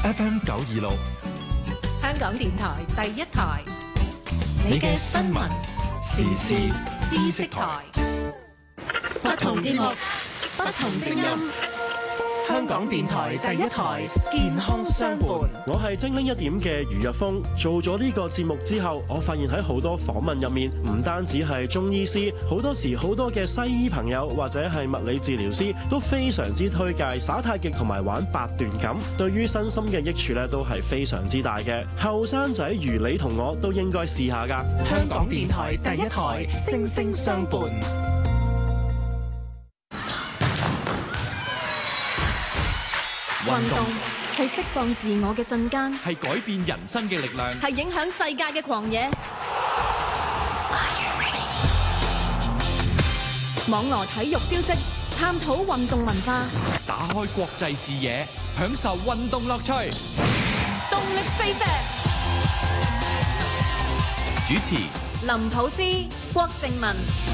FM 926， 香港電台第一台， 你嘅新聞時事知識台， 不同節目，不同聲音。 香港電台第一台，健康相伴。 我係精靈一點嘅余日峰。做咗呢個節目之後，我發現喺好多訪問入面，唔單止係中醫師，好多時好多嘅西醫朋友或者係物理治療師都非常之推介耍太極同埋玩八段錦，對於身心嘅益處咧都係非常之大嘅。後生仔如你同我都應該試下㗎。 香港電台第一台，聲聲相伴。 運動係釋放自我嘅瞬間， 係改變人生嘅力量， 係影響世界嘅狂野。網羅體育消息，探討運動文化， 打開國際視野，享受運動樂趣。 動力四射。 主持： 林普斯、郭靜文。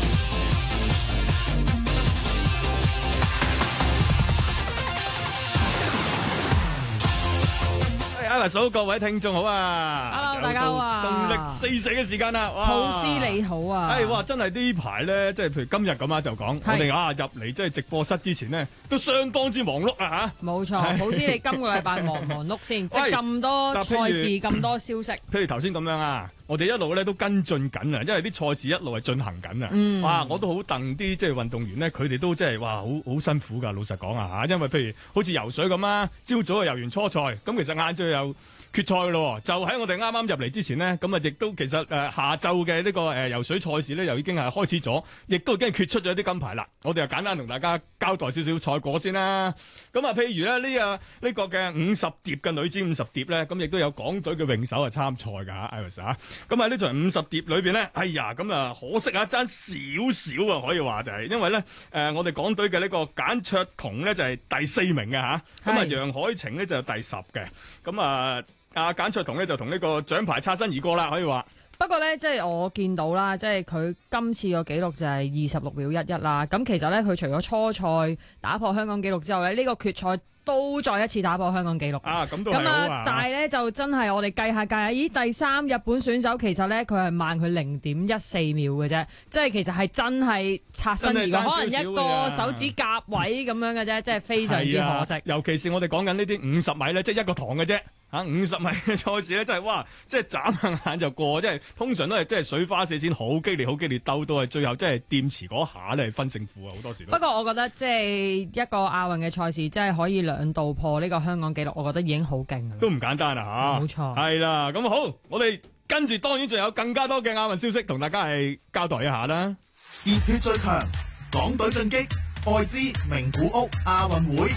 Alice，各位聽眾好啊 ！Hello， 大家好啊！ 動力四射嘅時間啦，哇！ 普斯你好啊！ 哇！真係呢排咧，即係譬如今日咁啊，就講我哋入嚟即係直播室之前呢，都相當之忙碌啊嚇！ 冇錯，普斯你今個禮拜忙唔忙碌先？即係咁多賽事，咁多消息。 譬如頭先咁樣啊，我哋一路咧都跟進緊啊，因為啲賽事一路係進行緊啊。哇！我都好戥啲即係運動員咧，佢哋都即係哇好辛苦㗎。老實講啊嚇，因為譬如好似游水咁啊，朝早啊游完初賽，咁其實晏晝又決賽咯，就喺我哋啱啱入嚟之前呢，咁啊亦都其實下晝嘅呢個游水賽事呢，又已經係開始咗，亦都已經決出咗啲金牌啦。我哋就簡單同大家交代少少賽果先啦。咁啊，譬如咧呢個嘅50蝶嘅女子50蝶呢，咁亦都有港隊嘅泳手係參賽㗎嚇 Iris 啊。咁喺呢場50蝶裏邊呢，哎呀咁啊可惜啊，爭少少啊，可以話就係因為呢，我哋港隊嘅呢個簡卓瓊呢，就係第4名嘅嚇，咁啊楊海晴呢，就係第10嘅，咁啊。阿簡卓彤咧就同呢個獎牌擦身而過啦，可以話。 不過咧，即係我見到啦，即係佢今次個紀錄就係26秒11啦。咁其實咧，佢除咗初賽打破香港紀錄之後咧，呢個決賽都再一次打破香港紀錄。咁都係好啊。 但係咧就真係我哋計下，咦，第3日本選手其實咧佢係慢佢0.14秒嘅啫，即係其實係真係擦身而過，可能一個手指甲位咁樣嘅啫，即係非常之可惜。 尤其是我哋講緊呢啲50米咧，即係一個堂嘅啫。50米嘅賽事咧，真係哇！即係眨下眼就過，即係通常都係即係水花四濺，好激烈鬥到係最後，即係掂池嗰下咧分勝負啊！好多時都。不過我覺得即係一個亞運嘅賽事，即係可以2度破呢個香港紀錄，我覺得已經好勁啦。 都唔簡單啊！ 冇錯。 係啦，咁好，我哋跟住當然仲有更加多嘅亞運消息同大家係交代一下啦。 熱血最強，港隊進擊愛知名古屋亞運會。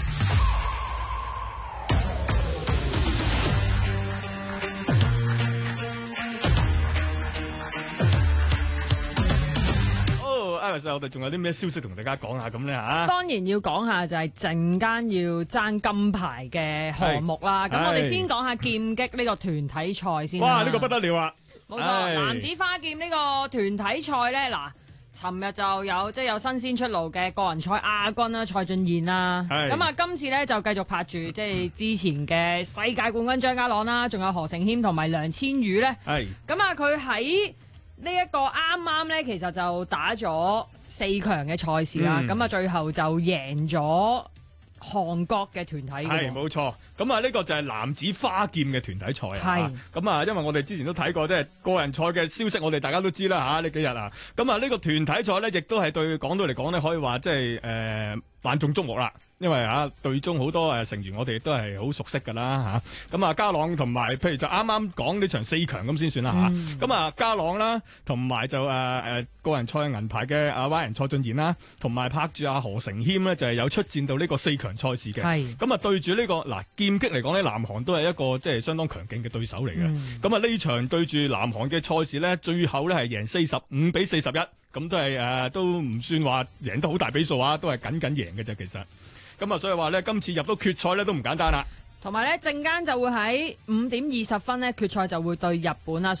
我哋仲有啲咩消息同大家講下咁咧嚇？ 當然要講下就係陣間要爭金牌嘅項目啦。咁我哋先講下劍擊呢個團體賽先。 哇！呢個不得了啊！ 冇錯，男子花劍呢個團體賽咧，嗱，尋日就有有新鮮出爐嘅個人賽亞軍啦，蔡俊彥啦。咁啊，今次咧就繼續拍住即係之前嘅世界冠軍張家朗啦，仲有何成謙同埋梁千羽咧。咁啊，佢喺呢一個啱啱咧，其實就打咗4強嘅賽事啦，咁啊最後就贏咗韓國嘅團體嘅。 係冇錯，咁啊呢個就係男子花劍嘅團體賽啊。咁啊，因為我哋之前都睇過，即係個人賽嘅消息，我哋大家都知啦嚇呢幾日啊。咁啊呢個團體賽咧，亦都係對港隊嚟講咧，可以話即係萬眾矚目啦。因為隊中好多成員我哋都係好熟悉㗎啦嚇，咁啊家朗同埋譬如就啱啱講呢場4強咁先算啦嚇，咁啊家朗啦，同埋就個人賽銀牌嘅蛙人蔡俊彥啦，同埋拍住何成謙呢，就係有出戰到呢個4強賽事嘅，咁啊對住呢個嗱劍擊嚟講呢，南韓都係一個即係相當強勁嘅對手嚟嘅，咁啊呢場對住南韓嘅賽事呢，最後呢係贏45比41，咁都係都唔算話贏得好大比數啊，都係緊贏嘅啫其實。咁啊，所以話咧，今次入到決賽咧都唔簡單啦。 同埋咧，陣間就會喺5點20分咧，決賽就會對日本啦。